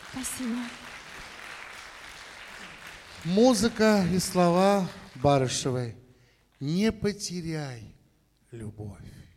Спасибо. Музыка и слова Барышевой. Не потеряй любовь.